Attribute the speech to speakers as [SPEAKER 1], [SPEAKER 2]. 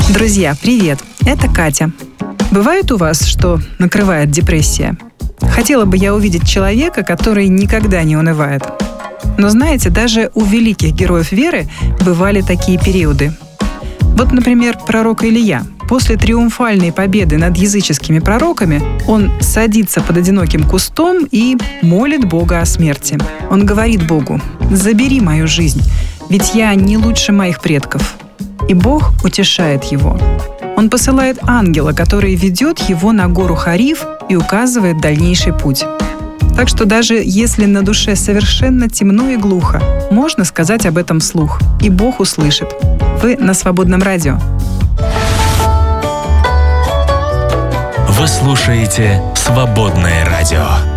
[SPEAKER 1] Друзья, привет! Это Катя. Бывает у вас, что накрывает депрессия? Хотела бы я увидеть человека, который никогда не унывает. Но знаете, даже у великих героев веры бывали такие периоды. Вот, например, пророк Илия. После триумфальной победы над языческими пророками он садится под одиноким кустом и молит Бога о смерти. Он говорит Богу: «Забери мою жизнь, ведь я не лучше моих предков». И Бог утешает его. Он посылает ангела, который ведет его на гору Хариф и указывает дальнейший путь. Так что даже если на душе совершенно темно и глухо, можно сказать об этом вслух, и Бог услышит. Вы на Свободном радио.
[SPEAKER 2] Вы слушаете «Свободное радио».